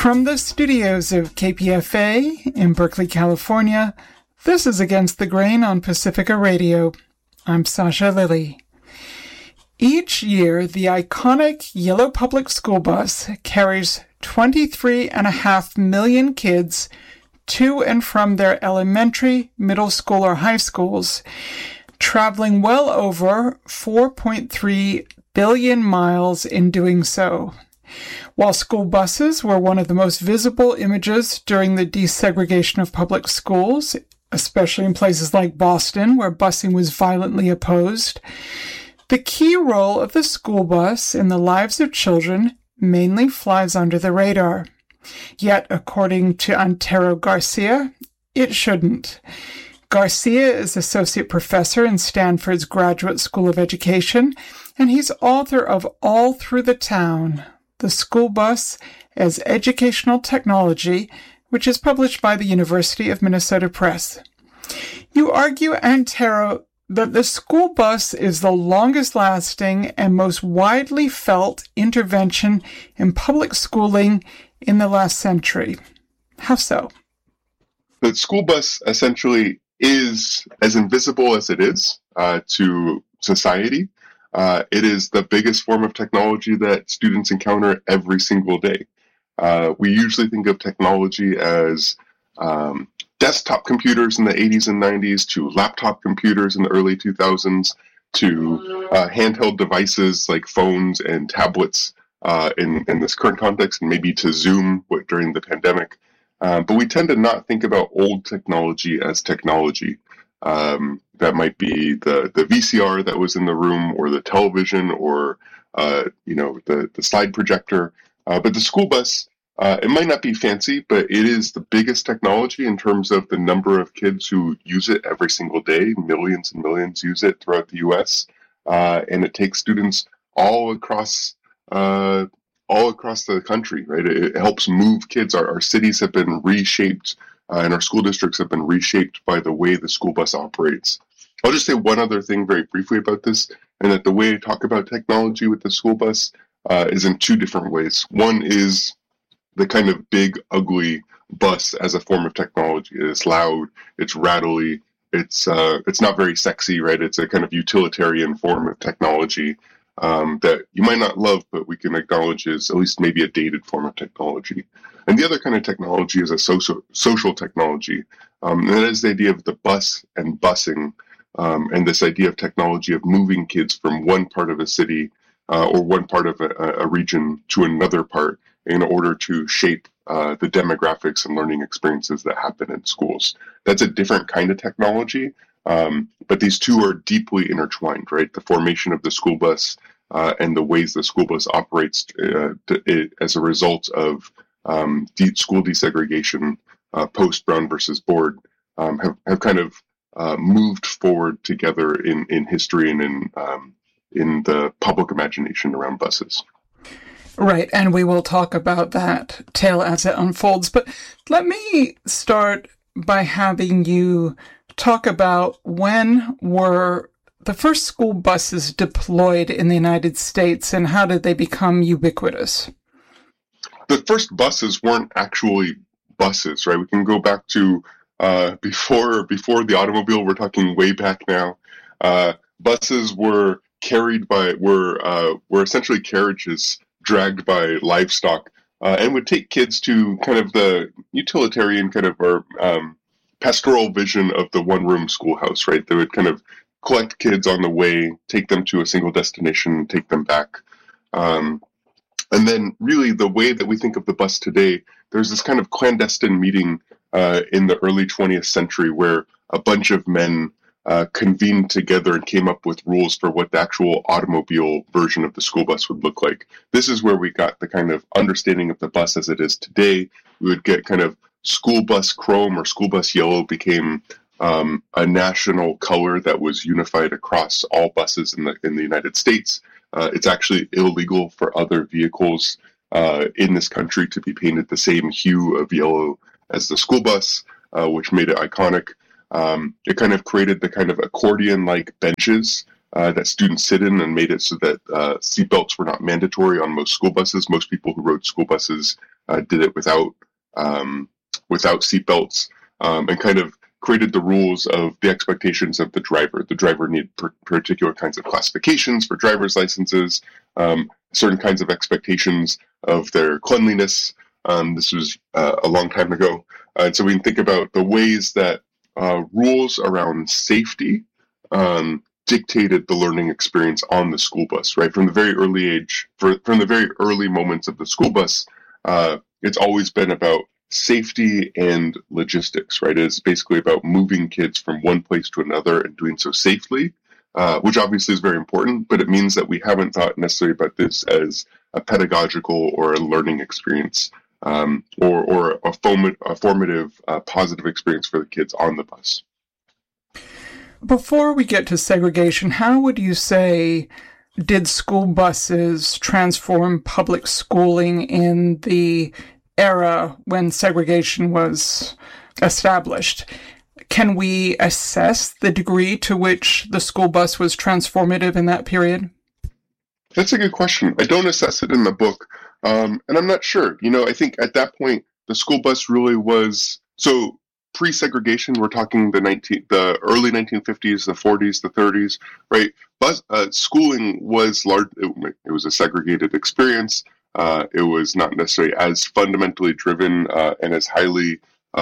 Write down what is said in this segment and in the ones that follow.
From the studios of KPFA in Berkeley, California, this is Against the Grain on Pacifica Radio. I'm Sasha Lilly. Each year, the iconic yellow public school bus carries 23.5 million kids to and from their elementary, middle school, or high schools, traveling well over 4.3 billion miles in doing so. While school buses were one of the most visible images during the desegregation of public schools, especially in places like Boston, where busing was violently opposed, the key role of the school bus in the lives of children mainly flies under the radar. Yet, according to Antero Garcia, it shouldn't. Garcia is associate professor in Stanford's Graduate School of Education, and he's author of All Through the Town, The School Bus as Educational Technology, which is published by the University of Minnesota Press. You argue, Antero, that the school bus is the longest-lasting and most widely felt intervention in public schooling in the last century. How so? The school bus essentially is as invisible as it is to society. It is the biggest form of technology that students encounter every single day. We usually think of technology as desktop computers in the 80s and 90s, to laptop computers in the early 2000s, to handheld devices like phones and tablets in this current context, and maybe to Zoom during the pandemic. But we tend to not think about old technology as technology. That might be the VCR that was in the room, or the television, or the slide projector. But the school bus, it might not be fancy, but it is the biggest technology in terms of the number of kids who use it every single day. Millions and millions use it throughout the U.S., and it takes students all across the country. Right? It helps move kids. Our cities have been reshaped, and our school districts have been reshaped by the way the school bus operates. I'll just say one other thing very briefly about this, and that the way I talk about technology with the school bus is in two different ways. One is the kind of big, ugly bus as a form of technology. It's loud, it's rattly, it's not very sexy, right? It's a kind of utilitarian form of technology that you might not love, but we can acknowledge is at least maybe a dated form of technology. And the other kind of technology is a social technology. And that is the idea of the bus and busing, and this idea of technology of moving kids from one part of a city or one part of a region to another part in order to shape the demographics and learning experiences that happen in schools. That's a different kind of technology, but these two are deeply intertwined, right? The formation of the school bus and the ways the school bus operates as a result of school desegregation post Brown versus Board have kind of moved forward together in history and in the public imagination around buses. Right, and we will talk about that tale as it unfolds. But let me start by having you talk about when were the first school buses deployed in the United States, and how did they become ubiquitous? The first buses weren't actually buses, right? We can go back to before the automobile. We're talking way back now. Buses were essentially carriages dragged by livestock, and would take kids to kind of the utilitarian kind of or pastoral vision of the one-room schoolhouse, right? They would kind of collect kids on the way, take them to a single destination, take them back. And then really the way that we think of the bus today, there's this kind of clandestine meeting in the early 20th century where a bunch of men convened together and came up with rules for what the actual automobile version of the school bus would look like. This is where we got the kind of understanding of the bus as it is today. We would get kind of school bus chrome or school bus yellow became a national color that was unified across all buses in the United States. It's actually illegal for other vehicles in this country to be painted the same hue of yellow as the school bus, which made it iconic. It kind of created the kind of accordion-like benches that students sit in, and made it so that seatbelts were not mandatory on most school buses. Most people who rode school buses did it without seatbelts, and kind of created the rules of the expectations of the driver. The driver needed particular kinds of classifications for driver's licenses, certain kinds of expectations of their cleanliness. This was a long time ago. And so we can think about the ways that rules around safety dictated the learning experience on the school bus, right? From the very early age, from the very early moments of the school bus, it's always been about safety and logistics, right? It's basically about moving kids from one place to another and doing so safely, which obviously is very important, but it means that we haven't thought necessarily about this as a pedagogical or a learning experience, or a formative, positive experience for the kids on the bus. Before we get to segregation, how would you say did school buses transform public schooling in the era when segregation was established? Can we assess the degree to which the school bus was transformative in that period? That's a good question. I don't assess it in the book, and I'm not sure. I think at that point, the school bus really was, so pre-segregation, we're talking the early 1950s, the 40s, the 30s, right? Schooling was large. It was a segregated experience. It was not necessarily as fundamentally driven and as highly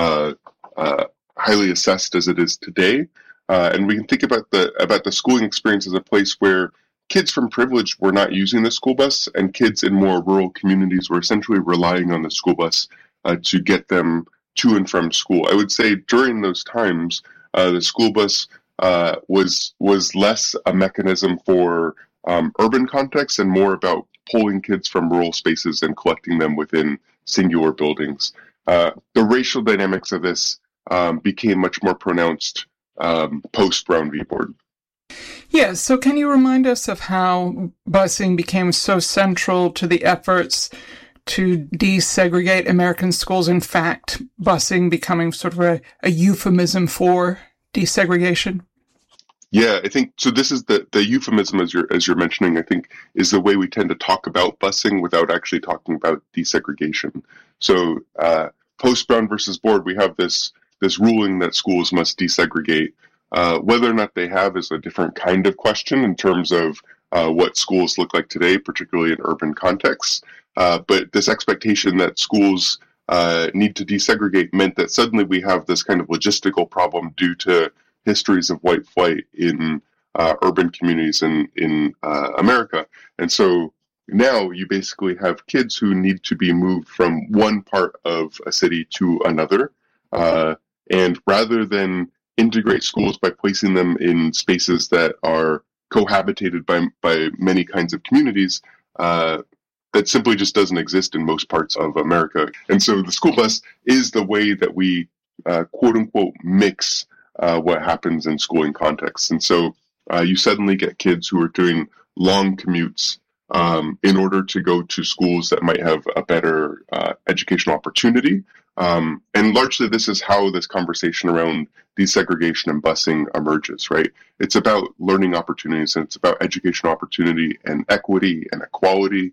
assessed as it is today. And we can think about the schooling experience as a place where kids from privilege were not using the school bus, and kids in more rural communities were essentially relying on the school bus to get them to and from school. I would say during those times, the school bus was less a mechanism for urban contexts and more about pulling kids from rural spaces and collecting them within singular buildings. The racial dynamics of this became much more pronounced post Brown v. Board. Yes, so can you remind us of how busing became so central to the efforts to desegregate American schools? In fact, busing becoming sort of a euphemism for desegregation? Yeah, I think so. This is the euphemism, as you're mentioning, I think, is the way we tend to talk about busing without actually talking about desegregation. So post Brown versus Board, we have this ruling that schools must desegregate. Whether or not they have is a different kind of question in terms of what schools look like today, particularly in urban contexts. But this expectation that schools need to desegregate meant that suddenly we have this kind of logistical problem due to histories of white flight in urban communities in America. And so now you basically have kids who need to be moved from one part of a city to another. And rather than integrate schools by placing them in spaces that are cohabitated by many kinds of communities, that simply just doesn't exist in most parts of America. And so the school bus is the way that we, quote unquote, mix what happens in schooling contexts. And so you suddenly get kids who are doing long commutes in order to go to schools that might have a better educational opportunity. And largely this is how this conversation around desegregation and busing emerges, right? It's about learning opportunities, and it's about educational opportunity and equity and equality.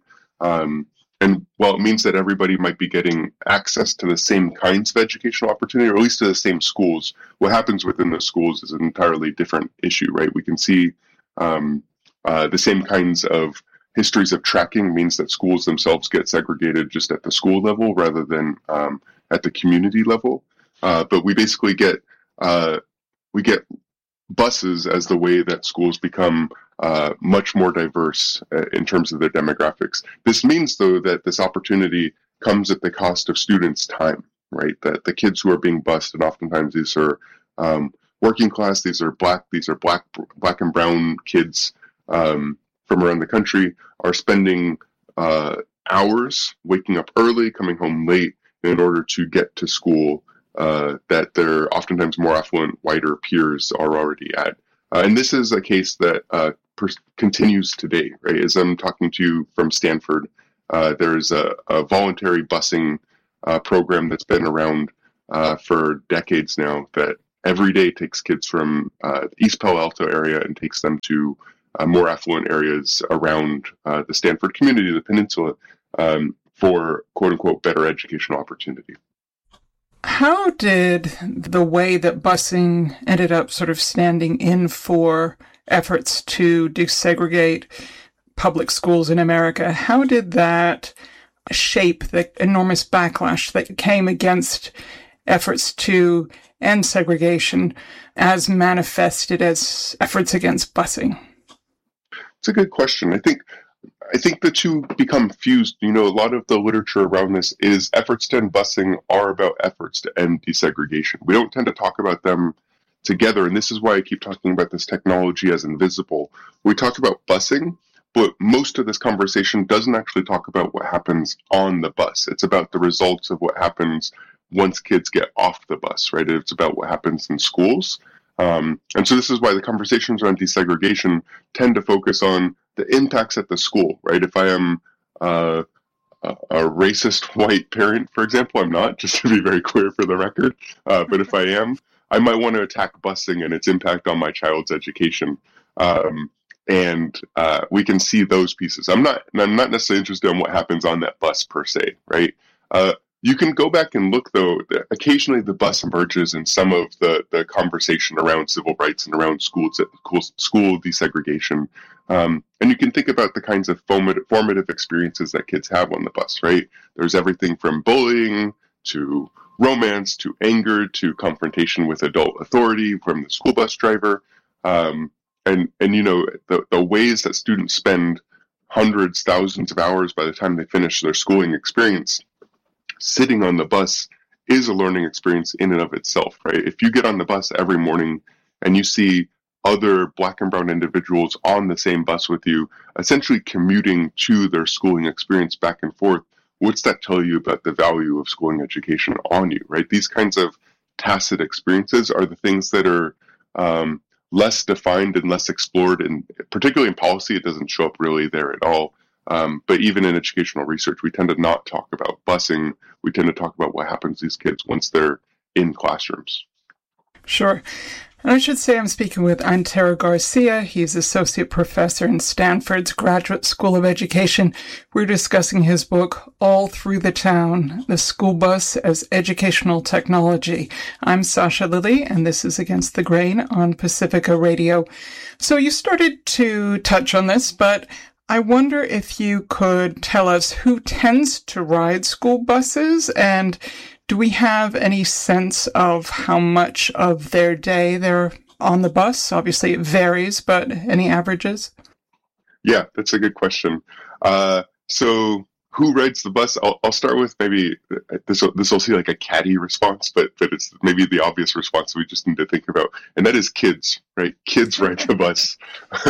And while it means that everybody might be getting access to the same kinds of educational opportunity, or at least to the same schools, what happens within the schools is an entirely different issue, right? We can see the same kinds of histories of tracking means that schools themselves get segregated just at the school level rather than at the community level. But we basically get buses as the way that schools become much more diverse in terms of their demographics. This means, though, that this opportunity comes at the cost of students' time, right? That the kids who are being bused, and oftentimes these are working class, these are black and brown kids from around the country, are spending hours waking up early, coming home late in order to get to school that their oftentimes more affluent, whiter peers are already at. And this is a case that continues today, right? As I'm talking to you from Stanford, there's a voluntary busing program that's been around for decades now that every day takes kids from the East Palo Alto area and takes them to more affluent areas around the Stanford community, the peninsula, for quote unquote better educational opportunity. How did the way that busing ended up sort of standing in for efforts to desegregate public schools in America, how did that shape the enormous backlash that came against efforts to end segregation as manifested as efforts against busing? It's a good question. I think the two become fused. A lot of the literature around this is efforts to end busing are about efforts to end desegregation. We don't tend to talk about them together, and this is why I keep talking about this technology as invisible. We talk about busing, but most of this conversation doesn't actually talk about what happens on the bus. It's about the results of what happens once kids get off the bus, right? It's about what happens in schools. And so this is why the conversations around desegregation tend to focus on the impacts at the school, right? If I am a racist white parent, for example, I'm not, just to be very clear for the record, but if I am, I might want to attack busing and its impact on my child's education. And we can see those pieces. I'm not necessarily interested in what happens on that bus per se, right? You can go back and look, though, occasionally the bus emerges in some of the conversation around civil rights and around school desegregation. And you can think about the kinds of formative experiences that kids have on the bus, right? There's everything from bullying to romance to anger to confrontation with adult authority from the school bus driver. And the ways that students spend hundreds, thousands of hours by the time they finish their schooling experience sitting on the bus is a learning experience in and of itself, right? If you get on the bus every morning and you see other Black and brown individuals on the same bus with you, essentially commuting to their schooling experience back and forth, what's that tell you about the value of schooling education on you, right? These kinds of tacit experiences are the things that are less defined and less explored, and particularly in policy, it doesn't show up really there at all. But even in educational research, we tend to not talk about busing. We tend to talk about what happens to these kids once they're in classrooms. Sure. And I should say I'm speaking with Antero Garcia. He's associate professor in Stanford's Graduate School of Education. We're discussing his book, All Through the Town, The School Bus as Educational Technology. I'm Sasha Lilly, and this is Against the Grain on Pacifica Radio. So you started to touch on this, but I wonder if you could tell us who tends to ride school buses, and do we have any sense of how much of their day they're on the bus? Obviously, it varies, but any averages? Yeah, that's a good question. So who rides the bus? I'll start with maybe this will seem like a catty response, but it's maybe the obvious response we just need to think about, and that is kids, right? Kids ride the bus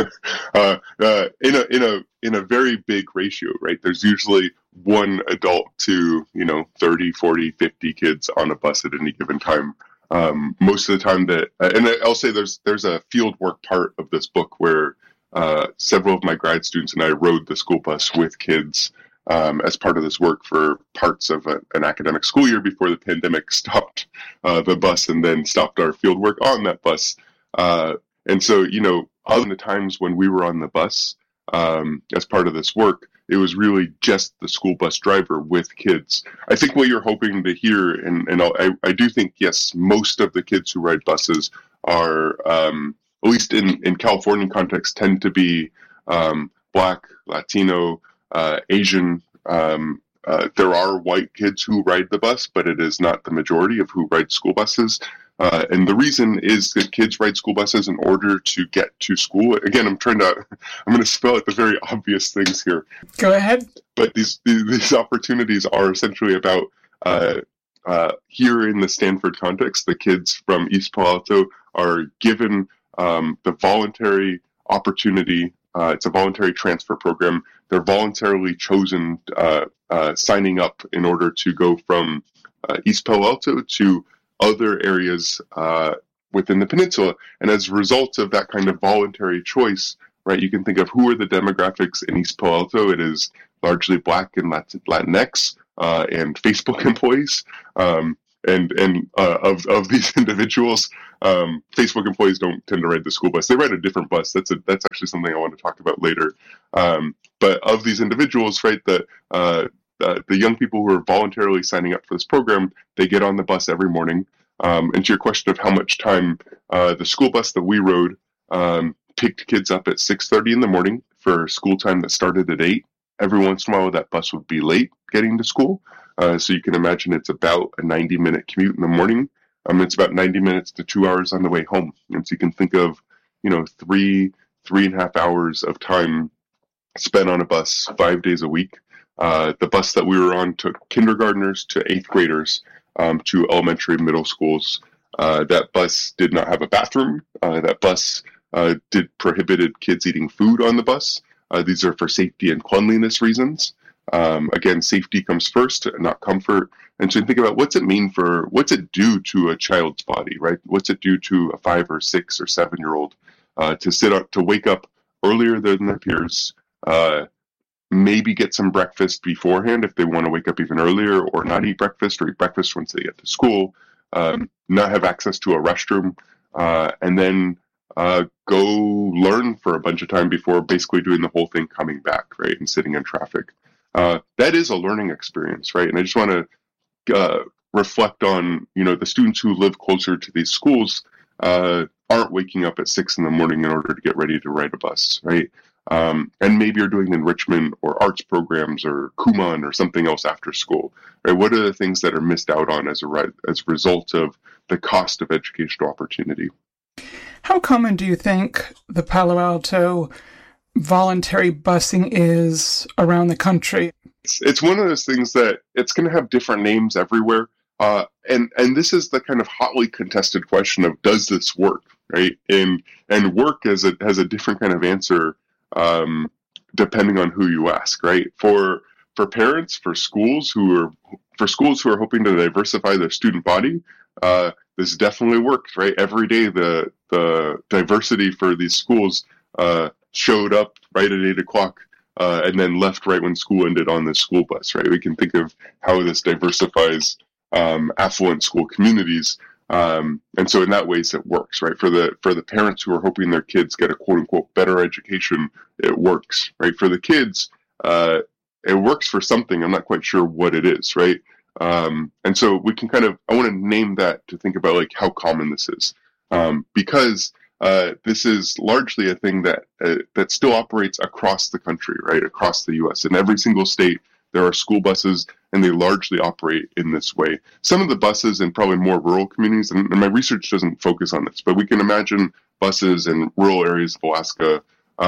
in a very big ratio, right? There's usually one adult to 30, 40, 50 kids on a bus at any given time. Most of the time and I'll say there's a fieldwork part of this book where several of my grad students and I rode the school bus with kids as part of this work for parts of an academic school year before the pandemic stopped the bus and then stopped our field work on that bus. And so, other than the times when we were on the bus as part of this work, it was really just the school bus driver with kids. I think what you're hoping to hear, and I do think, yes, most of the kids who ride buses are, at least in California context, tend to be Black, Latino, Asian. There are white kids who ride the bus, but it is not the majority of who ride school buses. And the reason is that kids ride school buses in order to get to school. Again, I'm going to spell out the very obvious things here. Go ahead. But these opportunities are essentially about, here in the Stanford context, the kids from East Palo Alto are given the voluntary opportunity. It's a voluntary transfer program. They're voluntarily chosen, signing up in order to go from East Palo Alto to other areas within the peninsula. And as a result of that kind of voluntary choice, right, you can think of who are the demographics in East Palo Alto. It is largely Black and Latinx and Facebook employees. And of these individuals, Facebook employees don't tend to ride the school bus. They ride a different bus. That's actually something I want to talk about later. But of these individuals, right, the young people who are voluntarily signing up for this program, they get on the bus every morning. And to your question of how much time, the school bus that we rode picked kids up at 6:30 in the morning for school time that started at 8. Every once in a while, that bus would be late getting to school. So you can imagine it's about a 90-minute commute in the morning. It's about 90 minutes to 2 hours on the way home. And so you can think of, 3.5 hours of time spent on a bus 5 days a week. The bus that we were on took kindergartners to 8th graders to elementary and middle schools. That bus did not have a bathroom. That bus prohibited kids eating food on the bus. These are for safety and cleanliness reasons. Again, safety comes first, not comfort. And so think about what's it do to a child's body, right? What's it do to a 5 or 6 or 7-year-old to wake up earlier than their peers, maybe get some breakfast beforehand if they want to wake up even earlier, or not eat breakfast, or eat breakfast once they get to school, not have access to a restroom, and then go learn for a bunch of time before basically doing the whole thing coming back, right, and sitting in traffic. That is a learning experience, right? And I just want to reflect on, the students who live closer to these schools aren't waking up at 6 in the morning in order to get ready to ride a bus, right? And maybe you're doing enrichment or arts programs or Kumon or something else after school, right? What are the things that are missed out on as a result of the cost of educational opportunity? How common do you think the Palo Alto voluntary busing is around the country? It's one of those things that it's going to have different names everywhere. And this is the kind of hotly contested question of, does this work, right? And work has a different kind of answer depending on who you ask, right? For parents, for schools who are hoping to diversify their student body, this definitely works, right? Every day the diversity for these schools showed up right at 8 o'clock and then left right when school ended on the school bus, right? We can think of how this diversifies affluent school communities. And so in that ways it works, right? For the parents who are hoping their kids get a quote unquote better education, it works, right? For the kids, it works for something. I'm not quite sure what it is, right? And so we can I want to name that to think about like how common this is. Because this is largely a thing that still operates across the country, right? Across the U.S. In every single state, there are school buses, and they largely operate in this way. Some of the buses in probably more rural communities, and my research doesn't focus on this, but we can imagine buses in rural areas of Alaska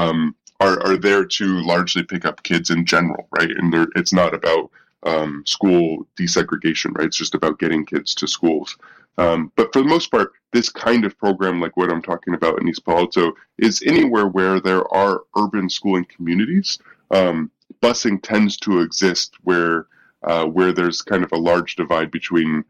are there to largely pick up kids in general, right? And it's not about school desegregation, right? It's just about getting kids to schools. But for the most part, this kind of program, like what I'm talking about in East Palo Alto, is anywhere where there are urban schooling communities. Busing tends to exist where there's kind of a large divide between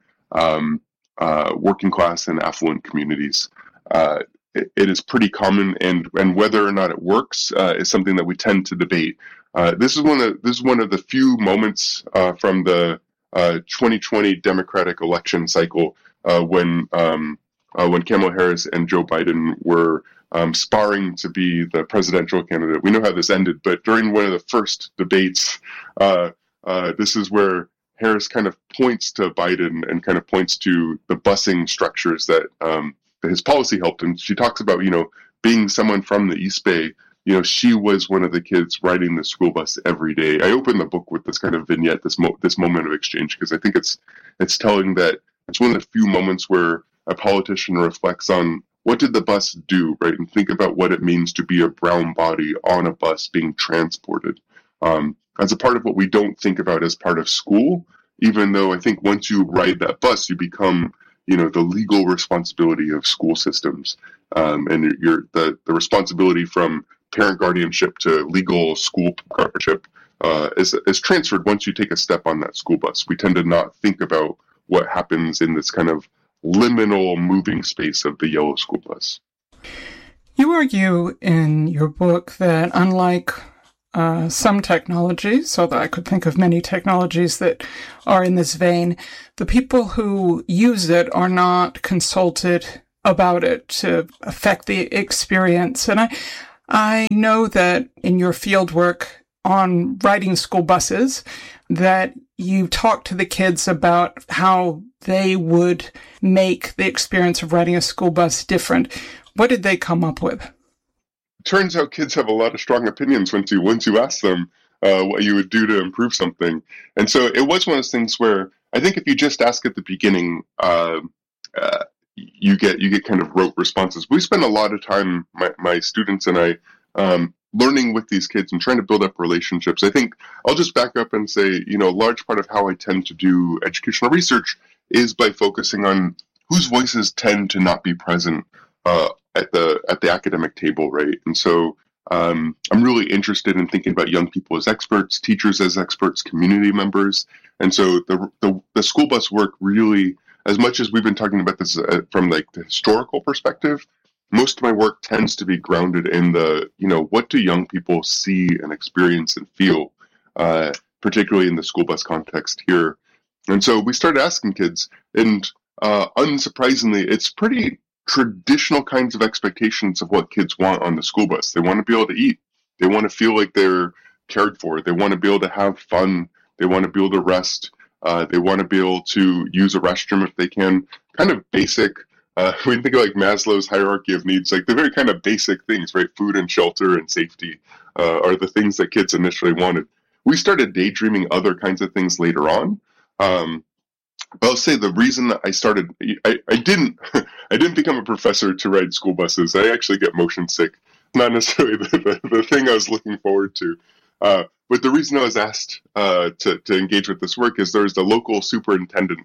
working class and affluent communities. It is pretty common, and whether or not it works is something that we tend to debate. This is one of the few moments from the 2020 Democratic election cycle when Kamala Harris and Joe Biden were sparring to be the presidential candidate. We know how this ended, but during one of the first debates, this is where Harris kind of points to Biden and kind of points to the busing structures that his policy helped. And she talks about, being someone from the East Bay, she was one of the kids riding the school bus every day. I opened the book with this kind of vignette, this moment of exchange, because I think it's telling that it's one of the few moments where a politician reflects on what did the bus do, right? And think about what it means to be a brown body on a bus being transported. As a part of what we don't think about as part of school, even though I think once you ride that bus, you become, the legal responsibility of school systems. And the responsibility from parent guardianship to legal school guardianship is transferred once you take a step on that school bus. We tend to not think about what happens in this kind of liminal moving space of the yellow school bus. You argue in your book that unlike some technologies, although I could think of many technologies that are in this vein, the people who use it are not consulted about it to affect the experience. And I know that in your field work on riding school buses, that you talked to the kids about how they would make the experience of riding a school bus different. What did they come up with? Turns out kids have a lot of strong opinions once you ask them what you would do to improve something. And so it was one of those things where I think if you just ask at the beginning, you get kind of rote responses. We spend a lot of time, my students and I, learning with these kids and trying to build up relationships. I think I'll just back up and say, a large part of how I tend to do educational research is by focusing on whose voices tend to not be present at the academic table, right? And so I'm really interested in thinking about young people as experts, teachers as experts, community members. And so the school bus work really, as much as we've been talking about this from like the historical perspective, most of my work tends to be grounded in the, what do young people see and experience and feel, particularly in the school bus context here. And so we started asking kids, and unsurprisingly, it's pretty traditional kinds of expectations of what kids want on the school bus. They want to be able to eat. They want to feel like they're cared for. They want to be able to have fun. They want to be able to rest. They want to be able to use a restroom if they can. Kind of basic. When you think of like Maslow's hierarchy of needs, like the very kind of basic things, right? Food and shelter and safety are the things that kids initially wanted. We started daydreaming other kinds of things later on. But I'll say the reason that I started, I didn't become a professor to ride school buses. I actually get motion sick. Not necessarily the thing I was looking forward to. But the reason I was asked to engage with this work is there's a local superintendent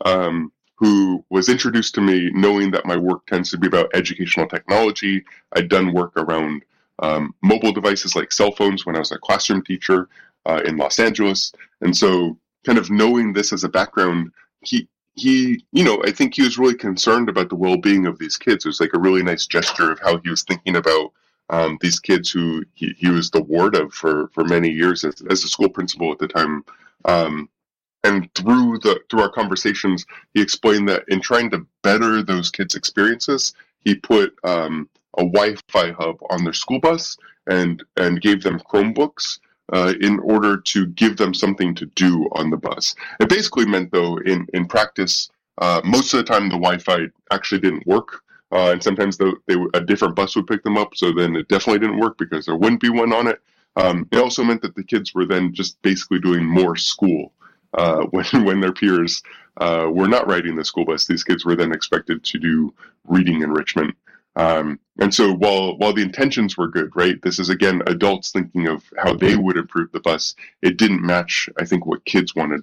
who was introduced to me knowing that my work tends to be about educational technology. I'd done work around mobile devices like cell phones when I was a classroom teacher in Los Angeles. And so kind of knowing this as a background, he I think he was really concerned about the well-being of these kids. It was like a really nice gesture of how he was thinking about these kids who he was the ward of for many years as a school principal at the time. And through our conversations, he explained that in trying to better those kids' experiences, he put a Wi-Fi hub on their school bus and gave them Chromebooks in order to give them something to do on the bus. It basically meant, though, in practice, most of the time the Wi-Fi actually didn't work. And sometimes a different bus would pick them up, so then it definitely didn't work because there wouldn't be one on it. It also meant that the kids were then just basically doing more school. When their peers were not riding the school bus, these kids were then expected to do reading enrichment. And so while the intentions were good, right, this is, again, adults thinking of how they would improve the bus, it didn't match, I think, what kids wanted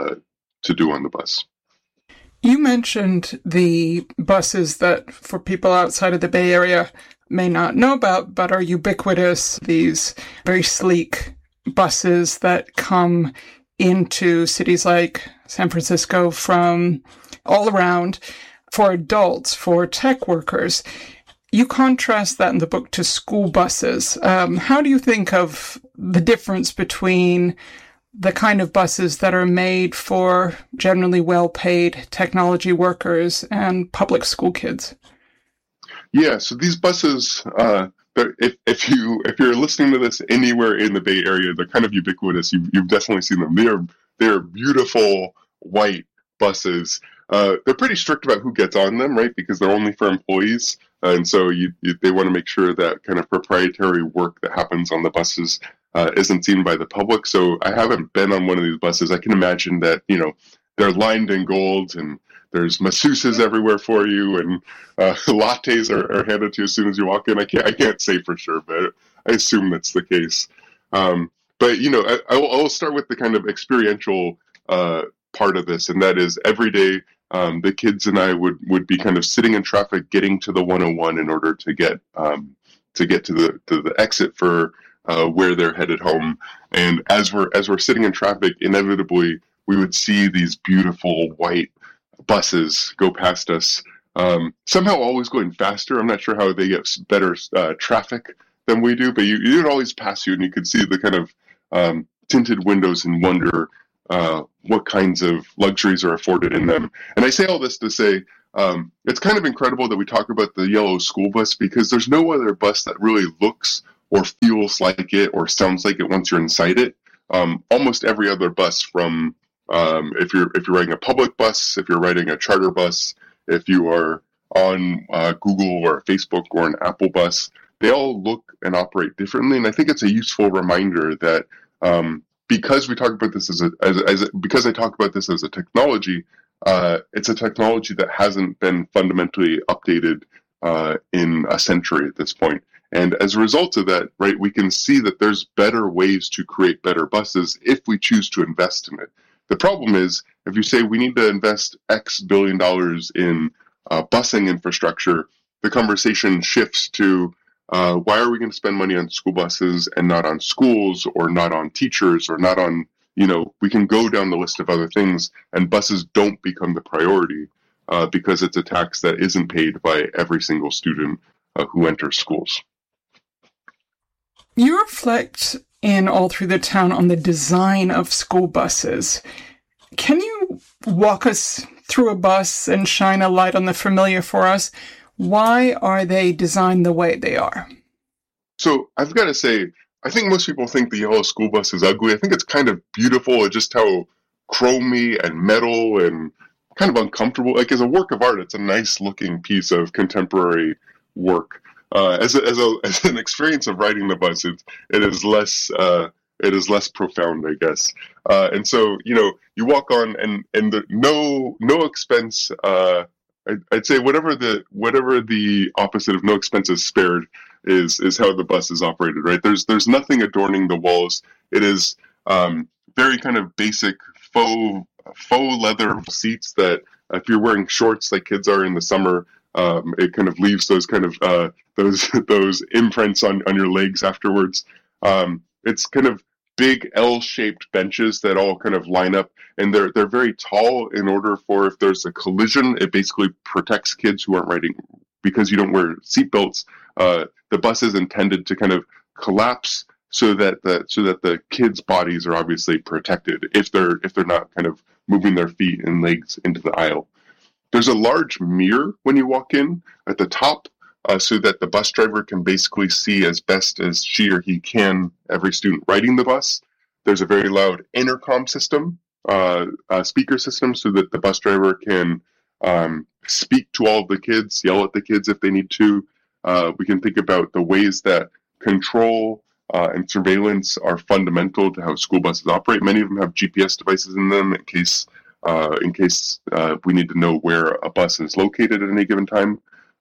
to do on the bus. You mentioned the buses that, for people outside of the Bay Area, may not know about, but are ubiquitous, these very sleek buses that come into cities like San Francisco from all around for adults, for tech workers. You contrast that in the book to school buses. How do you think of the difference between the kind of buses that are made for generally well-paid technology workers and public school kids? Yeah, so these buses, if you're listening to this anywhere in the Bay Area, they're kind of ubiquitous. You've definitely seen them. They're beautiful white buses. They're pretty strict about who gets on them, right? Because they're only for employees, and so they want to make sure that kind of proprietary work that happens on the buses isn't seen by the public. So I haven't been on one of these buses. I can imagine that they're lined in gold and there's masseuses everywhere for you, and lattes are handed to you as soon as you walk in. I can't say for sure, but I assume that's the case. But I'll start with the kind of experiential part of this, and that is every day the kids and I would be kind of sitting in traffic, getting to the 101 in order to get to the exit for where they're headed home. And as we're sitting in traffic, inevitably we would see these beautiful white buses go past us, somehow always going faster. I'm not sure how they get better traffic than we do, but you'd always pass you, and you could see the kind of tinted windows and wonder what kinds of luxuries are afforded in them. And I say all this to say it's kind of incredible that we talk about the yellow school bus, because there's no other bus that really looks or feels like it or sounds like it once you're inside it. almost every other bus from if you're riding a public bus, if you're riding a charter bus, if you are on Google or Facebook or an Apple bus, they all look and operate differently. And I think it's a useful reminder that because we talk about this because I talk about this as a technology, it's a technology that hasn't been fundamentally updated in a century at this point. And as a result of that, right, we can see that there's better ways to create better buses if we choose to invest in it. The problem is, if you say we need to invest X billion dollars in busing infrastructure, the conversation shifts to why are we going to spend money on school buses and not on schools or not on teachers or not on, we can go down the list of other things, and buses don't become the priority because it's a tax that isn't paid by every single student who enters schools. You reflect in All Through the Town on the design of school buses. Can you walk us through a bus and shine a light on the familiar for us? Why are they designed the way they are? So I've got to say, I think most people think the yellow school bus is ugly. I think it's kind of beautiful at just how chromy and metal and kind of uncomfortable. Like, as a work of art, it's a nice looking piece of contemporary work. As an experience of riding the bus, it is less profound, I guess. And so, you walk on, and no expense. I'd say whatever the opposite of no expense is spared is how the bus is operated. Right? There's nothing adorning the walls. It is very kind of basic faux leather seats that if you're wearing shorts like kids are in the summer. It kind of leaves those kind of those imprints on your legs afterwards. It's kind of big L-shaped benches that all kind of line up, and they're very tall in order for, if there's a collision, it basically protects kids who aren't riding because you don't wear seatbelts. The bus is intended to kind of collapse so that the kids' bodies are obviously protected if they're not kind of moving their feet and legs into the aisle. There's a large mirror when you walk in at the top so that the bus driver can basically see as best as she or he can every student riding the bus. There's a very loud intercom system, speaker system, so that the bus driver can speak to all of the kids, yell at the kids if they need to. We can think about the ways that control and surveillance are fundamental to how school buses operate. Many of them have GPS devices in them in case we need to know where a bus is located at any given time.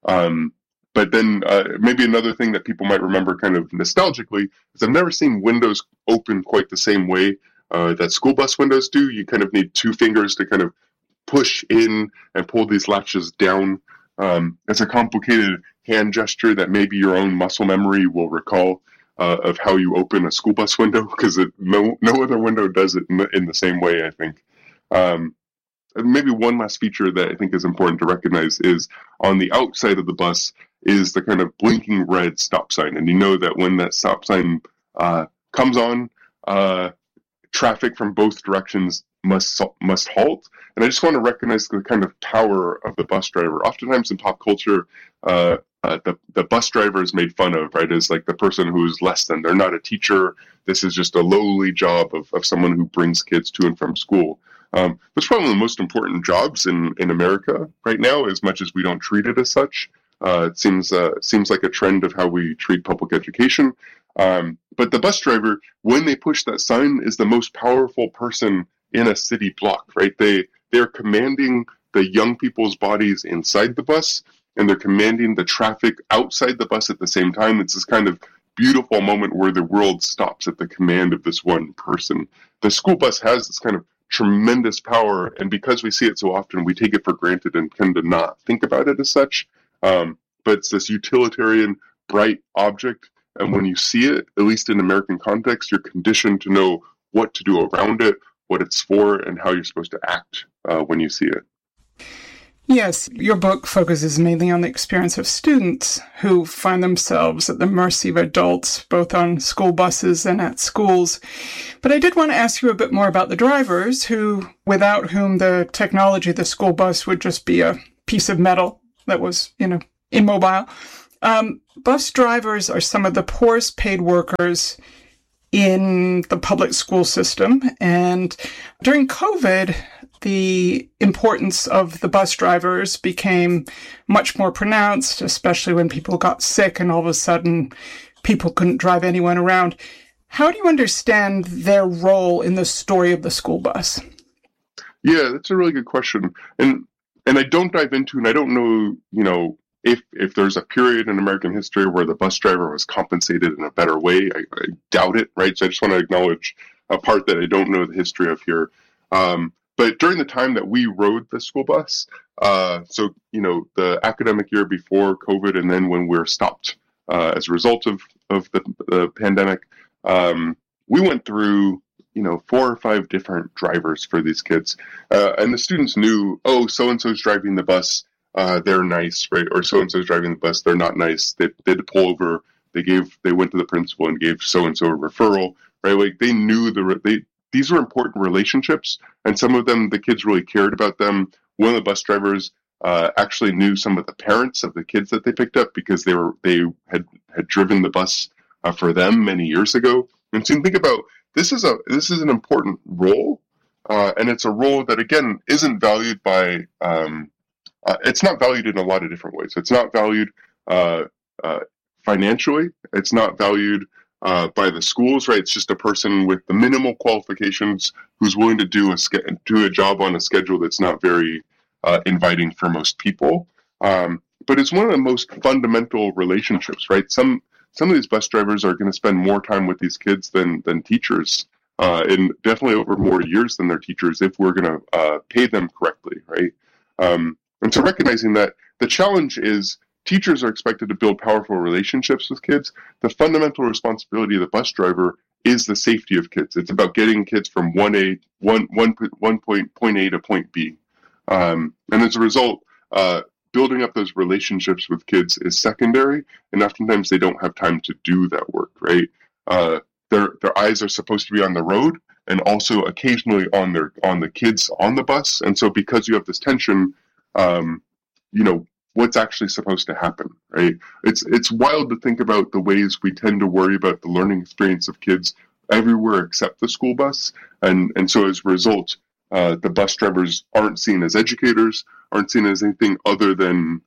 But then maybe another thing that people might remember kind of nostalgically is I've never seen windows open quite the same way that school bus windows do. You kind of need two fingers to kind of push in and pull these latches down. It's a complicated hand gesture that maybe your own muscle memory will recall of how you open a school bus window, because no other window does it in the same way, I think. Maybe one last feature that I think is important to recognize is on the outside of the bus is the kind of blinking red stop sign. And you know that when that stop sign comes on, traffic from both directions must halt. And I just want to recognize the kind of power of the bus driver. Oftentimes in pop culture, the bus driver is made fun of, right, as like the person who's less than. They're not a teacher. This is just a lowly job of someone who brings kids to and from school. That's probably one of the most important jobs in America right now, as much as we don't treat it as such. It seems like a trend of how we treat public education. But the bus driver, when they push that sign, is the most powerful person in a city block, right? They're commanding the young people's bodies inside the bus, and they're commanding the traffic outside the bus at the same time. It's this kind of beautiful moment where the world stops at the command of this one person. The school bus has this kind of tremendous power, and because we see it so often, we take it for granted and tend to not think about it as such. But it's this utilitarian, bright object, and when you see it, at least in American context, you're conditioned to know what to do around it, what it's for, and how you're supposed to act when you see it. Yes, your book focuses mainly on the experience of students who find themselves at the mercy of adults, both on school buses and at schools. But I did want to ask you a bit more about the drivers, without whom the technology of the school bus would just be a piece of metal that was, immobile. Bus drivers are some of the poorest paid workers in the public school system. And during COVID, the importance of the bus drivers became much more pronounced, especially when people got sick and all of a sudden people couldn't drive anyone around. How do you understand their role in the story of the school bus? Yeah, that's a really good question. And I don't dive into, and I don't know, if there's a period in American history where the bus driver was compensated in a better way. I doubt it, right? So I just want to acknowledge a part that I don't know the history of here. But during the time that we rode the school bus, the academic year before COVID, and then when we were stopped as a result of the pandemic, we went through 4 or 5 different drivers for these kids. And the students knew, oh, so-and-so's driving the bus, they're nice, right? Or so-and-so's driving the bus, they're not nice. They had to pull over. They went to the principal and gave so-and-so a referral, right? Like they knew these were important relationships, and some of them, the kids really cared about them. One of the bus drivers actually knew some of the parents of the kids that they picked up because they had driven the bus for them many years ago. And so you think about, this is an important role, and it's a role that, again, isn't valued by, it's not valued in a lot of different ways. It's not valued financially. It's not valued by the schools, right? It's just a person with the minimal qualifications who's willing to do a job on a schedule that's not very inviting for most people. But it's one of the most fundamental relationships, right? Some of these bus drivers are going to spend more time with these kids than teachers, and definitely over more years than their teachers if we're going to pay them correctly, right? And so recognizing that the challenge is teachers are expected to build powerful relationships with kids. The fundamental responsibility of the bus driver is the safety of kids. It's about getting kids from point A to point B. And as a result, building up those relationships with kids is secondary, and oftentimes they don't have time to do that work, right? Their eyes are supposed to be on the road and also occasionally on the kids on the bus. And so because you have this tension, what's actually supposed to happen, right? It's wild to think about the ways we tend to worry about the learning experience of kids everywhere except the school bus. And so as a result, the bus drivers aren't seen as educators, aren't seen as anything other than,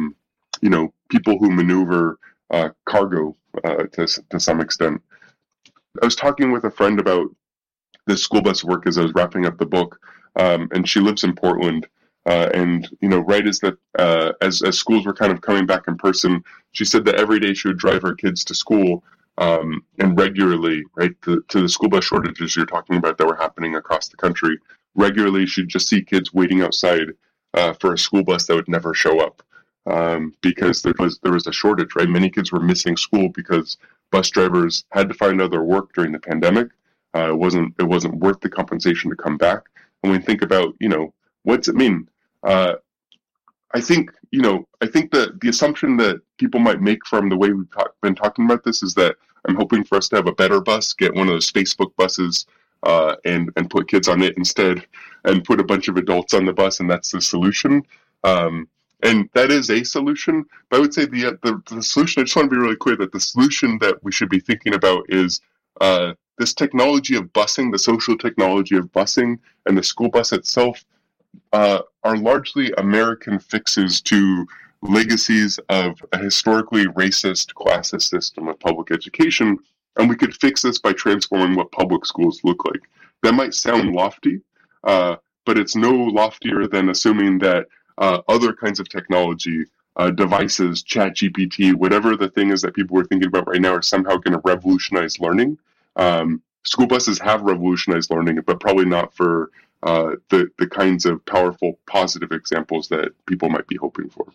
people who maneuver cargo to some extent. I was talking with a friend about this school bus work as I was wrapping up the book, and she lives in Portland. Right as schools were kind of coming back in person, she said that every day she would drive her kids to school, and regularly, right, to the school bus shortages you're talking about that were happening across the country. Regularly, she'd just see kids waiting outside for a school bus that would never show up because there was a shortage, right? Many kids were missing school because bus drivers had to find other work during the pandemic. It wasn't worth the compensation to come back. And when we think about, what's it mean? I think that the assumption that people might make from the way we've been talking about this is that I'm hoping for us to have a better bus, get one of those Facebook buses, and put kids on it instead, and put a bunch of adults on the bus, and that's the solution. And that is a solution, but I would say the solution, I just want to be really clear that the solution that we should be thinking about is this technology of busing, the social technology of busing, and the school bus itself are largely American fixes to legacies of a historically racist, classist system of public education, and we could fix this by transforming what public schools look like. That might sound lofty, but it's no loftier than assuming that other kinds of technology, devices, ChatGPT, whatever the thing is that people are thinking about right now, are somehow going to revolutionize learning. School buses have revolutionized learning, but probably not for the kinds of powerful, positive examples that people might be hoping for.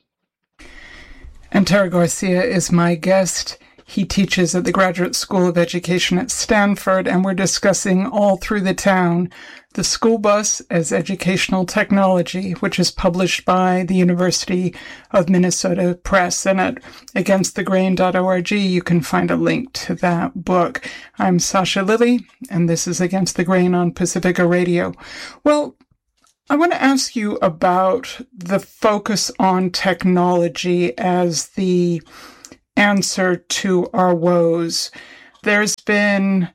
Antero Garcia is my guest. He teaches at the Graduate School of Education at Stanford, and we're discussing All Through the Town, the School Bus as Educational Technology, which is published by the University of Minnesota Press. And at againstthegrain.org, you can find a link to that book. I'm Sasha Lilley, and this is Against the Grain on Pacifica Radio. Well, I want to ask you about the focus on technology as the answer to our woes. There's been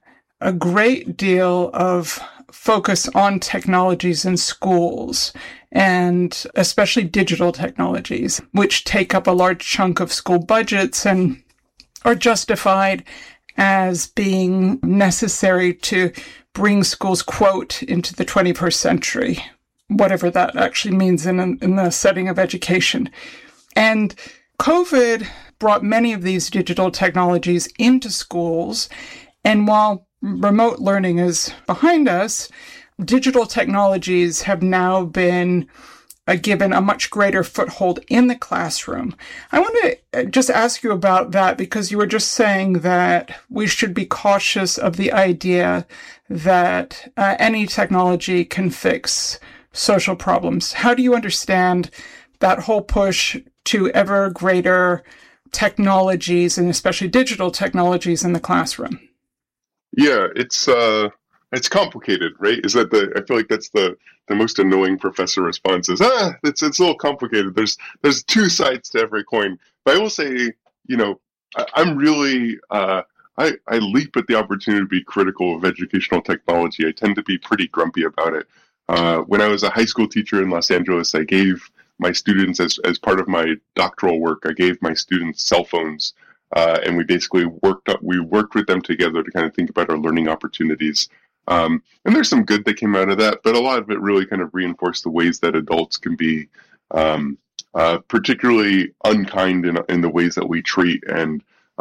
a great deal of focus on technologies in schools, and especially digital technologies, which take up a large chunk of school budgets and are justified as being necessary to bring schools, quote, into the 21st century, whatever that actually means in the setting of education. And COVID brought many of these digital technologies into schools. And while remote learning is behind us, digital technologies have now been given a much greater foothold in the classroom. I want to just ask you about that, because you were just saying that we should be cautious of the idea that any technology can fix social problems. How do you understand that whole push to ever greater technologies, and especially digital technologies, in the classroom? Yeah, it's complicated, right? I feel like that's the most annoying professor response is, it's a little complicated. There's two sides to every coin. But I will say, I'm really, I leap at the opportunity to be critical of educational technology. I tend to be pretty grumpy about it. When I was a high school teacher in Los Angeles, I gave my students, as part of my doctoral work, I gave my students cell phones, and we basically worked with them together to kind of think about our learning opportunities. And there's some good that came out of that, but a lot of it really kind of reinforced the ways that adults can be particularly unkind in the ways that we treat and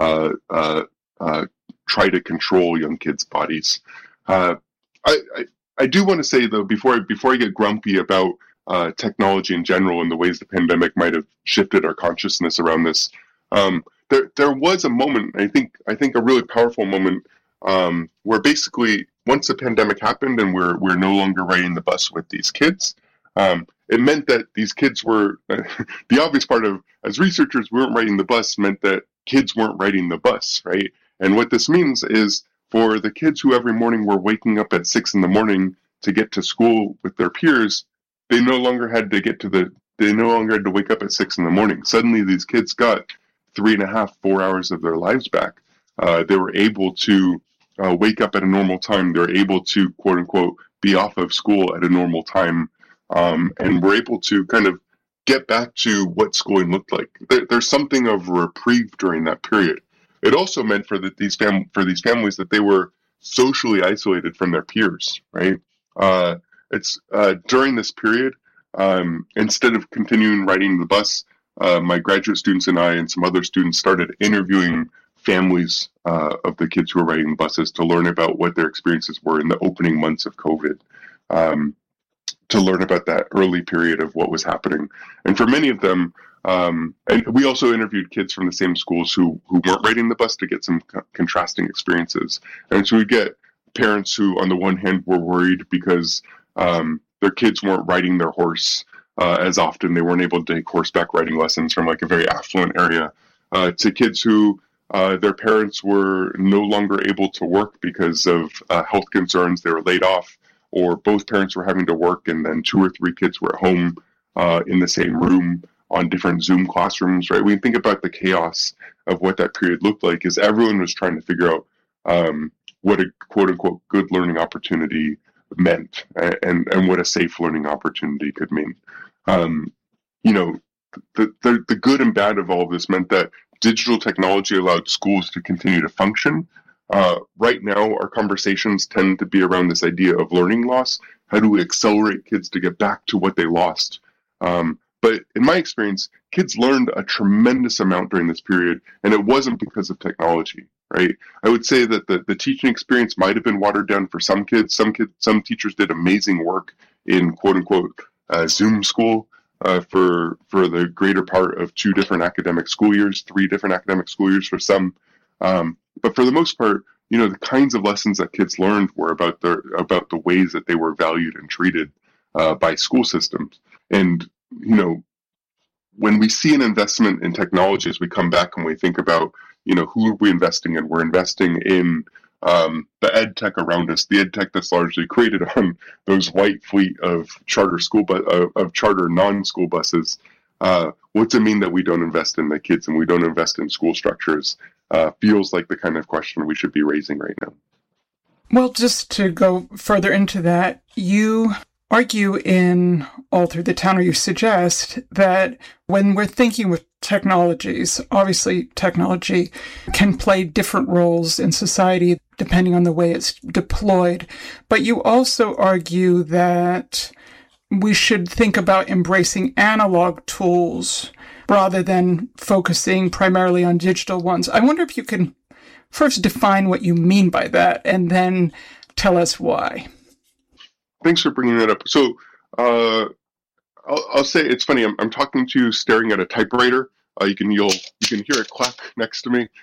try to control young kids' bodies. I do want to say, though, before I get grumpy about technology in general and the ways the pandemic might have shifted our consciousness around this, there was a moment, I think a really powerful moment, where basically once the pandemic happened and we're no longer riding the bus with these kids, it meant that these kids were the obvious part of, as researchers, we weren't riding the bus meant that kids weren't riding the bus, right? And what this means is, for the kids who every morning were waking up at 6 a.m. to get to school with their peers, they no longer had to wake up at 6 a.m. Suddenly these kids got 3.5, 4 hours of their lives back. They were able to wake up at a normal time. They were able to, quote unquote, be off of school at a normal time. And were able to kind of get back to what schooling looked like. There's something of reprieve during that period. It also meant for these families that they were socially isolated from their peers, right? It's during this period, instead of continuing riding the bus, my graduate students and I and some other students started interviewing families of the kids who were riding buses to learn about what their experiences were in the opening months of COVID, to learn about that early period of what was happening. And for many of them, and we also interviewed kids from the same schools who weren't riding the bus to get some contrasting experiences. And so we get parents who, on the one hand, were worried because their kids weren't riding their horse as often. They weren't able to take horseback riding lessons from like a very affluent area, to kids who their parents were no longer able to work because of health concerns. They were laid off, or both parents were having to work, and then 2 or 3 kids were at home in the same room on different Zoom classrooms, right? We think about the chaos of what that period looked like, is everyone was trying to figure out what a quote-unquote good learning opportunity meant, and what a safe learning opportunity could mean. The good and bad of all of this meant that digital technology allowed schools to continue to function. Right now, our conversations tend to be around this idea of learning loss. How do we accelerate kids to get back to what they lost? But in my experience, kids learned a tremendous amount during this period, and it wasn't because of technology, right? I would say that the teaching experience might have been watered down for some kids. Some teachers did amazing work in quote unquote Zoom school for the greater part of 2 different academic school years, 3 different academic school years for some. But for the most part, the kinds of lessons that kids learned were about the ways that they were valued and treated by school systems. And when we see an investment in technology, as we come back and we think about, who are we investing in? We're investing in the ed tech around us, the ed tech that's largely created on those white fleet of charter non-school buses. What's it mean that we don't invest in the kids and we don't invest in school structures? Feels like the kind of question we should be raising right now. Well, just to go further into that, you argue in All Through the Town, or you suggest that when we're thinking with technologies, obviously technology can play different roles in society depending on the way it's deployed. But you also argue that we should think about embracing analog tools rather than focusing primarily on digital ones. I wonder if you can first define what you mean by that and then tell us why. Thanks for bringing that up. So I'll say it's funny. I'm talking to you staring at a typewriter. You can hear it clack next to me.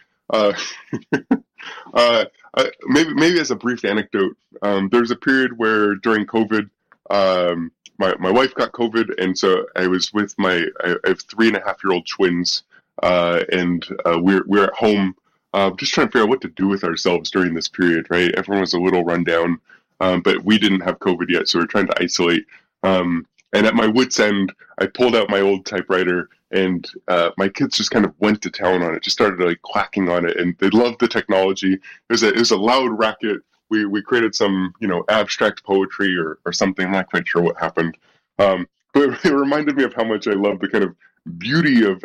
Maybe as a brief anecdote, there's a period where during COVID, my wife got COVID, and so I was with I have 3.5-year-old twins, and we're at home, just trying to figure out what to do with ourselves during this period. Right, everyone was a little run down, but we didn't have COVID yet, so we're trying to isolate. And at my wit's end, I pulled out my old typewriter, and my kids just kind of went to town on it, just started like quacking on it, and they loved the technology. It was a loud racket. We created some, abstract poetry or something. I'm not quite sure what happened. But it reminded me of how much I love the kind of beauty of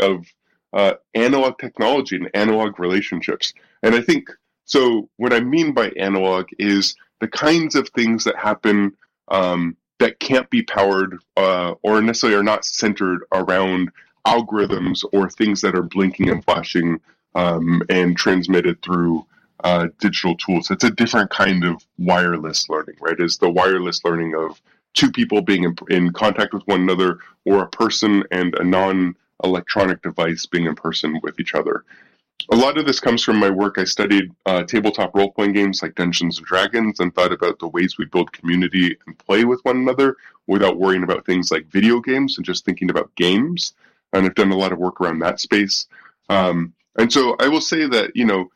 analog technology and analog relationships. And I think, so what I mean by analog is the kinds of things that happen that can't be powered or necessarily are not centered around algorithms or things that are blinking and flashing and transmitted through digital tools. It's a different kind of wireless learning, right? It's the wireless learning of two people being in contact with one another, or a person and a non-electronic device being in person with each other. A lot of this comes from my work. I studied tabletop role-playing games like Dungeons & Dragons and thought about the ways we build community and play with one another without worrying about things like video games and just thinking about games. And I've done a lot of work around that space. And so I will say that,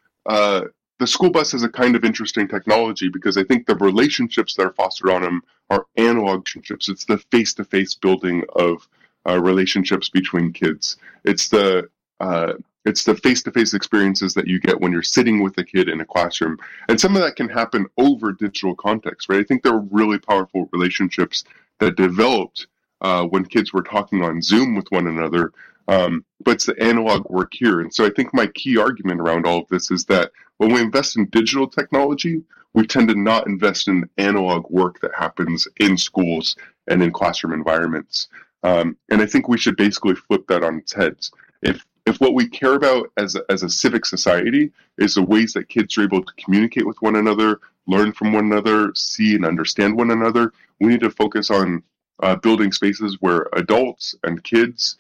the school bus is a kind of interesting technology because I think the relationships that are fostered on them are analog relationships. It's the face-to-face building of relationships between kids. It's the face-to-face experiences that you get when you're sitting with a kid in a classroom. And some of that can happen over digital context, right? I think there were really powerful relationships that developed when kids were talking on Zoom with one another. But it's the analog work here. And so I think my key argument around all of this is that when we invest in digital technology, we tend to not invest in analog work that happens in schools and in classroom environments. And I think we should basically flip that on its head. If what we care about as a civic society is the ways that kids are able to communicate with one another, learn from one another, see and understand one another, we need to focus on building spaces where adults and kids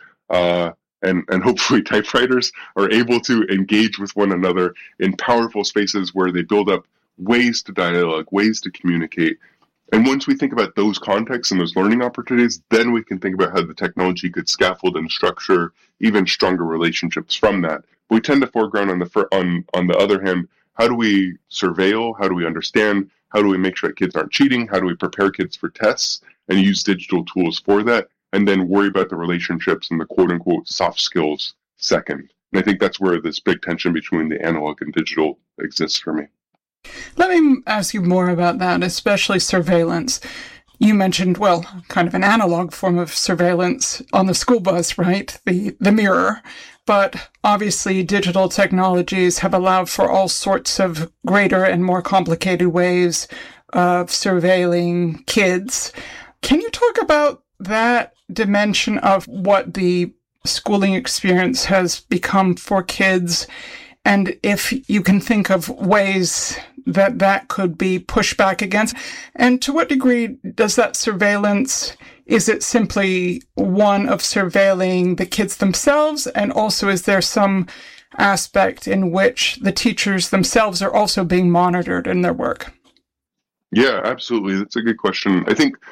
and hopefully typewriters are able to engage with one another in powerful spaces where they build up ways to dialogue, ways to communicate. And once we think about those contexts and those learning opportunities, then we can think about how the technology could scaffold and structure even stronger relationships from that. But we tend to foreground on the other hand, how do we surveil? How do we understand? How do we make sure that kids aren't cheating? How do we prepare kids for tests and use digital tools for that? And then worry about the relationships and the quote-unquote soft skills second. And I think that's where this big tension between the analog and digital exists for me. Let me ask you more about that, especially surveillance. You mentioned, kind of an analog form of surveillance on the school bus, right? The mirror. But obviously, digital technologies have allowed for all sorts of greater and more complicated ways of surveilling kids. Can you talk about that dimension of what the schooling experience has become for kids, and if you can think of ways that could be pushed back against? And to what degree does that surveillance, is it simply one of surveilling the kids themselves? And also, is there some aspect in which the teachers themselves are also being monitored in their work? Yeah, absolutely. That's a good question. I think,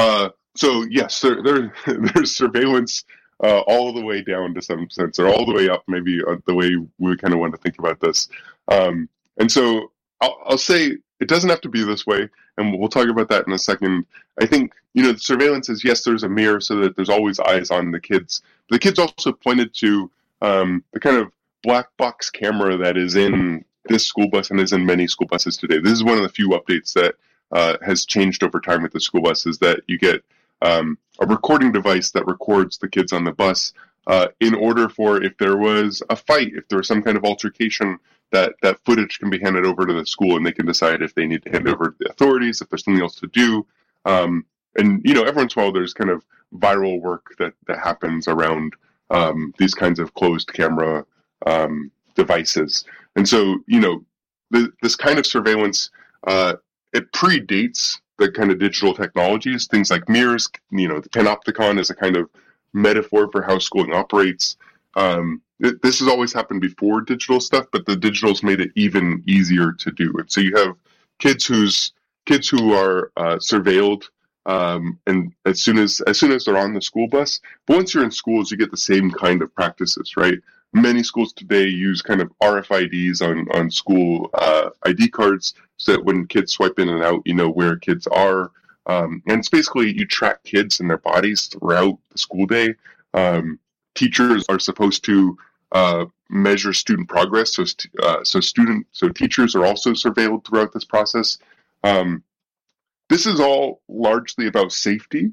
so yes, there's surveillance all the way down to some sense, or all the way up, maybe the way we kind of want to think about this. And so I'll say it doesn't have to be this way, and we'll talk about that in a second. I think, the surveillance is, yes, there's a mirror so that there's always eyes on the kids. But the kids also pointed to the kind of black box camera that is in this school bus and as in many school buses today. This is one of the few updates that has changed over time with the school bus, is that you get a recording device that records the kids on the bus in order for, if there was a fight, if there was some kind of altercation, that footage can be handed over to the school and they can decide if they need to hand over to the authorities, if there's something else to do. And, every once in a while there's kind of viral work that happens around these kinds of closed camera devices. And so, this kind of surveillance, it predates the kind of digital technologies, things like mirrors. The panopticon is a kind of metaphor for how schooling operates. This has always happened before digital stuff, but the digital's made it even easier to do. And so you have kids who are surveilled, and as soon as they're on the school bus. But once you're in schools, you get the same kind of practices, right? Many schools today use kind of RFIDs on school ID cards, so that when kids swipe in and out, you know where kids are. And it's basically, you track kids and their bodies throughout the school day. Teachers are supposed to measure student progress, so teachers are also surveilled throughout this process. This is all largely about safety,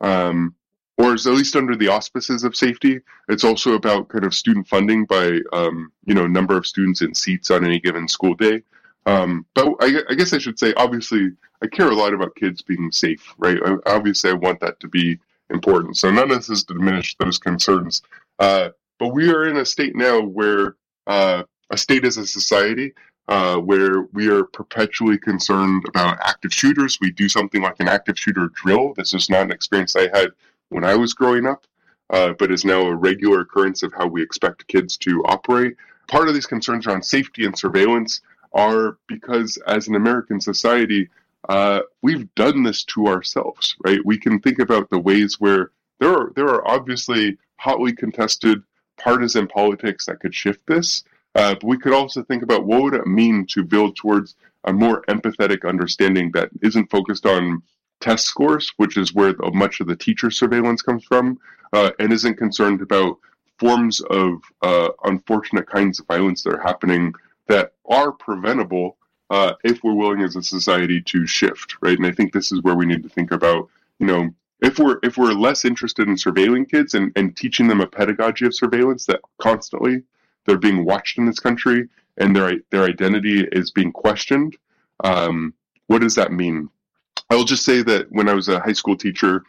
or is at least under the auspices of safety. It's also about kind of student funding by number of students in seats on any given school day. But I guess I should say, obviously, I care a lot about kids being safe, right? Obviously, I want that to be important. So none of this is to diminish those concerns. But we are in a state now where a state as a society where we are perpetually concerned about active shooters. We do something like an active shooter drill. This is not an experience I had when I was growing up, but is now a regular occurrence of how we expect kids to operate. Part of these concerns around safety and surveillance are because, as an American society, we've done this to ourselves, right? We can think about the ways where there are obviously hotly contested partisan politics that could shift this, but we could also think about what would it mean to build towards a more empathetic understanding that isn't focused on test scores, which is where much of the teacher surveillance comes from, and isn't concerned about forms of unfortunate kinds of violence that are happening that are preventable if we're willing as a society to shift, right? And I think this is where we need to think about, if we're less interested in surveilling kids and teaching them a pedagogy of surveillance, that constantly they're being watched in this country and their identity is being questioned, what does that mean? I'll just say that when I was a high school teacher,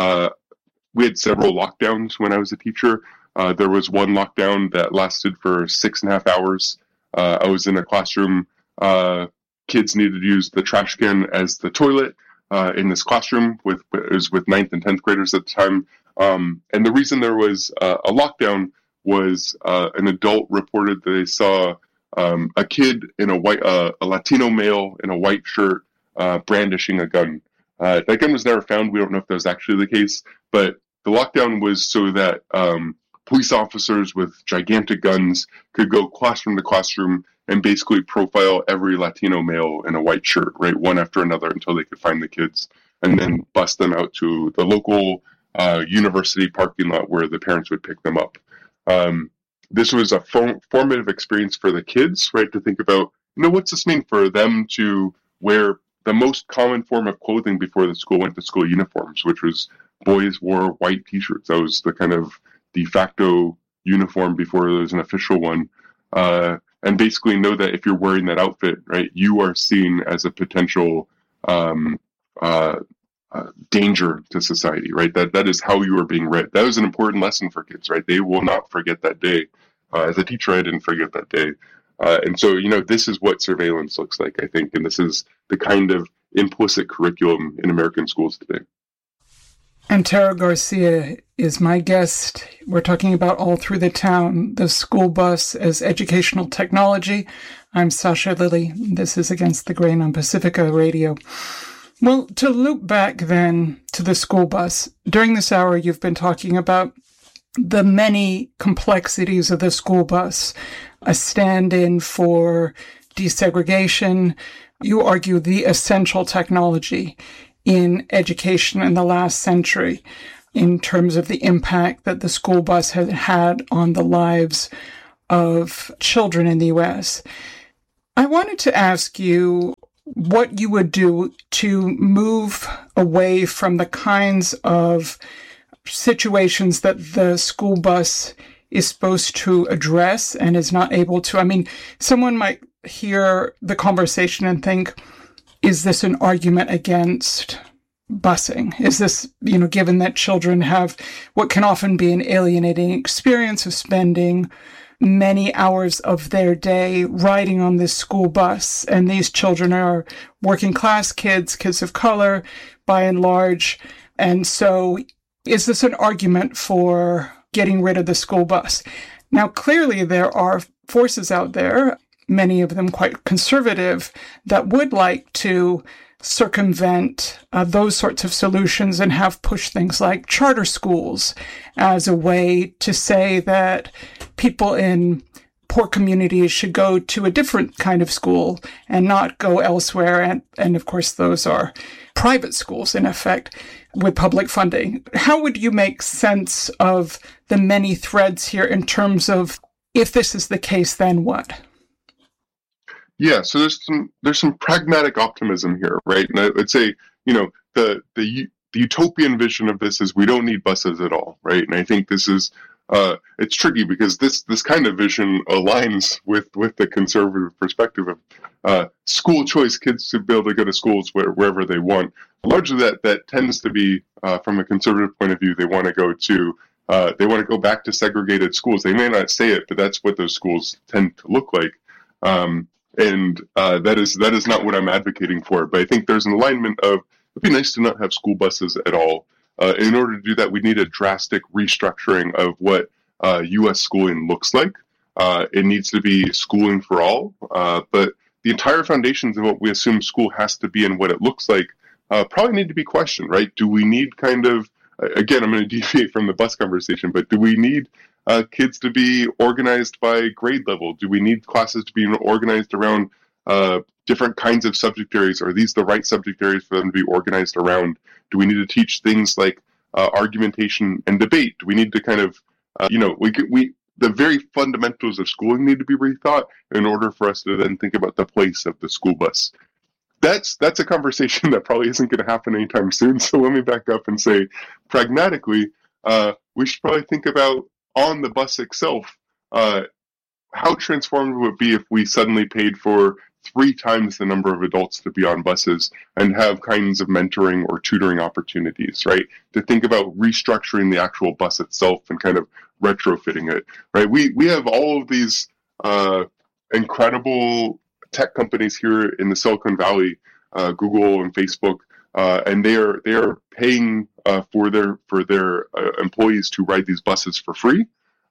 we had several lockdowns when I was a teacher. There was one lockdown that lasted for 6.5 hours. I was in a classroom. Kids needed to use the trash can as the toilet in this classroom. It was with 9th and 10th graders at the time. And the reason there was a lockdown was an adult reported that they saw a kid in a Latino male in a white shirt brandishing a gun. That gun was never found. We don't know if that was actually the case, but the lockdown was so that police officers with gigantic guns could go classroom to classroom and basically profile every Latino male in a white shirt, right, one after another, until they could find the kids and then bust them out to the local university parking lot where the parents would pick them up. This was a formative experience for the kids, right, to think about, what's this mean for them to wear the most common form of clothing before the school went to school uniforms, which was boys wore white t-shirts. That was the kind of de facto uniform before there was an official one. And basically know that if you're wearing that outfit, right, you are seen as a potential danger to society, right? That is how you are being read. That was an important lesson for kids, right? They will not forget that day. As a teacher, I didn't forget that day. And so, this is what surveillance looks like, I think, and this is the kind of implicit curriculum in American schools today. And Tara Garcia is my guest. We're talking about All Through the Town, the school bus as educational technology. I'm Sasha Lilly. This is Against the Grain on Pacifica Radio. Well, to loop back then to the school bus, during this hour you've been talking about the many complexities of the school bus, a stand-in for desegregation. You argue the essential technology in education in the last century in terms of the impact that the school bus had had on the lives of children in the U.S. I wanted to ask you what you would do to move away from the kinds of situations that the school bus is supposed to address and is not able to. I mean, someone might hear the conversation and think, is this an argument against busing? Is this, given that children have what can often be an alienating experience of spending many hours of their day riding on this school bus, and these children are working class kids, kids of color, by and large. And so is this an argument for getting rid of the school bus? Now, clearly there are forces out there, many of them quite conservative, that would like to circumvent those sorts of solutions and have pushed things like charter schools as a way to say that people in poor communities should go to a different kind of school and not go elsewhere. And of course, those are private schools, in effect, with public funding. How would you make sense of the many threads here in terms of, if this is the case, then what? Yeah, so there's some pragmatic optimism here, right? And I would say, the utopian vision of this is we don't need buses at all, right? And I think this is it's tricky because this kind of vision aligns with the conservative perspective of school choice, kids to be able to go to schools wherever they want. Largely, that tends to be from a conservative point of view. They want to go back to segregated schools. They may not say it, but that's what those schools tend to look like. And that is not what I'm advocating for. But I think there's an alignment of it'd be nice to not have school buses at all. In order to do that, we need a drastic restructuring of what U.S. schooling looks like. It needs to be schooling for all. But the entire foundations of what we assume school has to be and what it looks like probably need to be questioned, right? Do we need again, I'm going to deviate from the bus conversation, but do we need kids to be organized by grade level? Do we need classes to be organized around different kinds of subject areas? Are these the right subject areas for them to be organized around? Do we need to teach things like argumentation and debate? Do we need to kind of, the very fundamentals of schooling need to be rethought in order for us to then think about the place of the school bus. That's a conversation that probably isn't going to happen anytime soon. So let me back up and say, pragmatically, we should probably think about on the bus itself, how transformative would it be if we suddenly paid for 3 times the number of adults to be on buses and have kinds of mentoring or tutoring opportunities, right? To think about restructuring the actual bus itself and kind of retrofitting it, right? We have all of these incredible tech companies here in the Silicon Valley, Google and Facebook, and they are paying for their employees to ride these buses for free.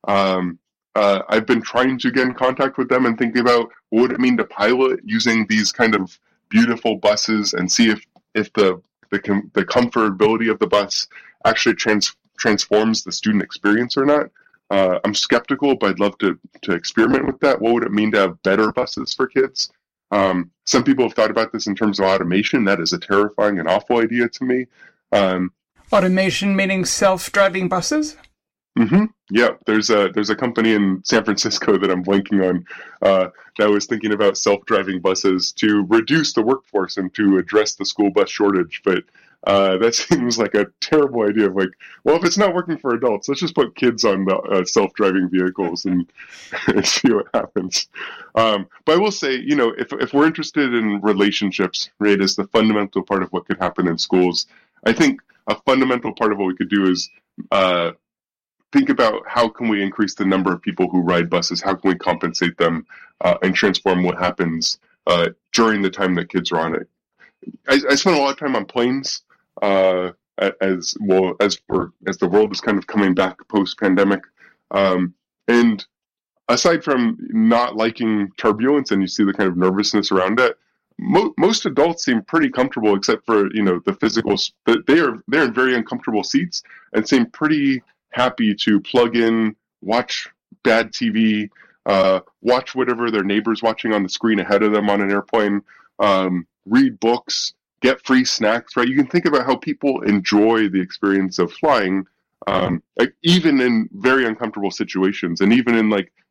I've been trying to get in contact with them and thinking about what would it mean to pilot using these kind of beautiful buses and see if the comfortability of the bus actually transforms the student experience or not. I'm skeptical, but I'd love to experiment with that. What would it mean to have better buses for kids? Some people have thought about this in terms of automation. That is a terrifying and awful idea to me. Automation meaning self-driving buses? Mm-hmm. Yeah, there's a company in San Francisco that I'm blanking on that was thinking about self-driving buses to reduce the workforce and to address the school bus shortage. But that seems like a terrible idea of well, if it's not working for adults, let's just put kids on the self-driving vehicles and see what happens. But I will say, if we're interested in relationships, right, as the fundamental part of what could happen in schools, I think a fundamental part of what we could do is think about how can we increase the number of people who ride buses, how can we compensate them and transform what happens during the time that kids are on it. I spent a lot of time on planes as the world is kind of coming back post-pandemic. And aside from not liking turbulence and you see the kind of nervousness around it, most adults seem pretty comfortable except for, the physicals. They're in very uncomfortable seats and seem pretty happy to plug in, watch bad TV, watch whatever their neighbor's watching on the screen ahead of them on an airplane, read books, get free snacks, right? You can think about how people enjoy the experience of flying, even in very uncomfortable situations, and even in